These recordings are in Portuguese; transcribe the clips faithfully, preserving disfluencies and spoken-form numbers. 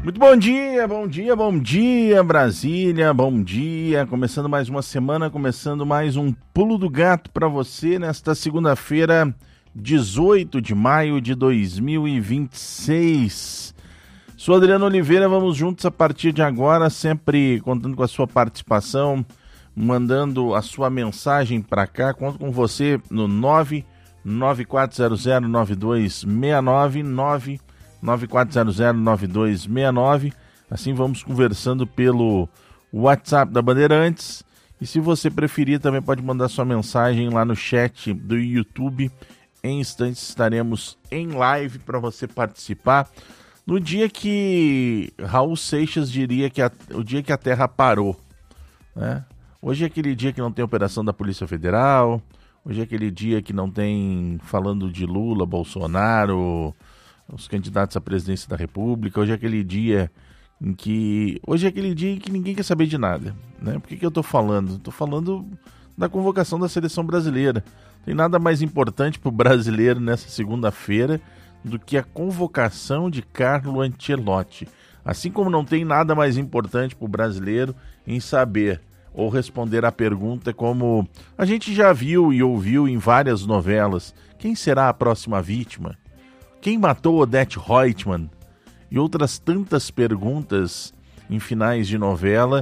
Muito bom dia, bom dia, bom dia, Brasília, bom dia. Começando mais uma semana, começando mais um Pulo do Gato para você nesta segunda-feira, dezoito de maio de dois mil e vinte e seis. Sou Adriano Oliveira, vamos juntos a partir de agora, sempre contando com a sua participação, mandando a sua mensagem para cá. Conto com você no nove nove quatro zero zero nove dois seis nove, nove nove quatro zero zero nove dois seis nove. Assim vamos conversando pelo WhatsApp da Bandeirantes. E se você preferir, também pode mandar sua mensagem lá no chat do YouTube. Em instantes estaremos em live para você participar. No dia que Raul Seixas diria que a, o dia que a Terra parou, né? Hoje é aquele dia que não tem operação da Polícia Federal. Hoje é aquele dia que não tem falando de Lula, Bolsonaro, os candidatos à presidência da República. Hoje é aquele dia em que... Hoje é aquele dia em que ninguém quer saber de nada, né? Por que que eu tô falando? Tô falando da convocação da seleção brasileira. Tem nada mais importante pro brasileiro nessa segunda-feira do que a convocação de Carlo Ancelotti. Assim como não tem nada mais importante pro brasileiro em saber ou responder a pergunta como a gente já viu e ouviu em várias novelas: quem será a próxima vítima? Quem matou Odete Roitman? E outras tantas perguntas em finais de novela.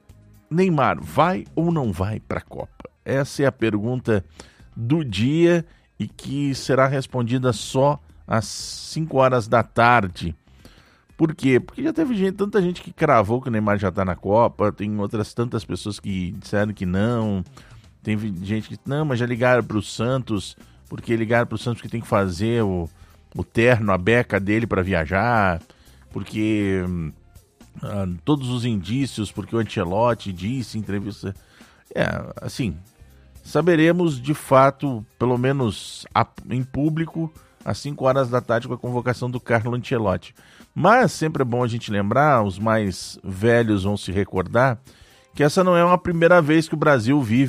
Neymar vai ou não vai para a Copa? Essa é a pergunta do dia e que será respondida só às cinco horas da tarde. Por quê? Porque já teve gente, tanta gente que cravou que o Neymar já está na Copa, tem outras tantas pessoas que disseram que não, tem gente que não, mas já ligaram para o Santos, porque ligaram para o Santos que tem que fazer o o terno, a beca dele para viajar, porque ah, todos os indícios, porque o Ancelotti disse em entrevista... É, assim, saberemos de fato, pelo menos a, em público, às cinco horas da tarde com a convocação do Carlo Ancelotti. Mas sempre é bom a gente lembrar, os mais velhos vão se recordar, que essa não é uma primeira vez que o Brasil vive